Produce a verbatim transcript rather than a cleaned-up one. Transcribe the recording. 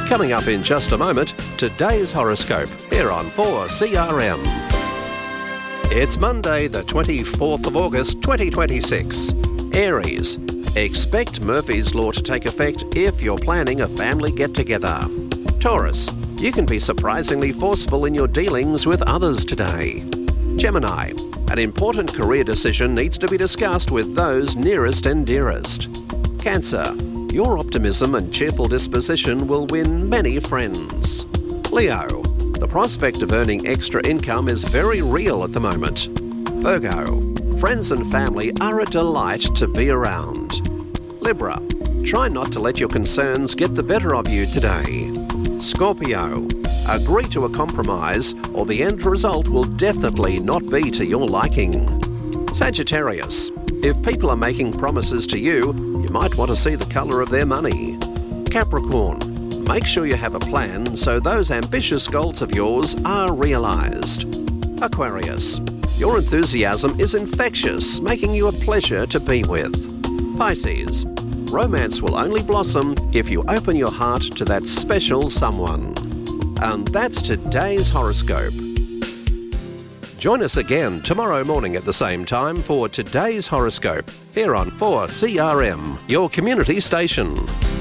Coming up in just a moment, today's horoscope here on four C R M. It's Monday, the twenty-fourth of August, twenty twenty-six. Aries. Expect Murphy's Law to take effect if you're planning a family get-together. Taurus. You can be surprisingly forceful in your dealings with others today. Gemini. An important career decision needs to be discussed with those nearest and dearest. Cancer. Your optimism and cheerful disposition will win many friends. Leo. The prospect of earning extra income is very real at the moment. Virgo. Friends and family are a delight to be around. Libra. Try not to let your concerns get the better of you today. Scorpio. Agree to a compromise or the end result will definitely not be to your liking. Sagittarius. If people are making promises to you, you might want to see the colour of their money. Capricorn. Make sure you have a plan so those ambitious goals of yours are realised. Aquarius. Your enthusiasm is infectious, making you a pleasure to be with. Pisces. Romance will only blossom if you open your heart to that special someone. And that's today's horoscope. Join us again tomorrow morning at the same time for today's horoscope here on four C R M, your community station.